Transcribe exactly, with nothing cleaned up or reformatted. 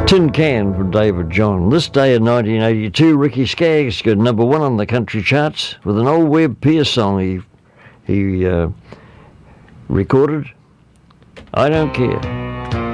Tin Can for David John. This day in nineteen eighty-two, Ricky Skaggs got number one on the country charts with an old Webb Pierce song he, he uh, recorded, I Don't Care.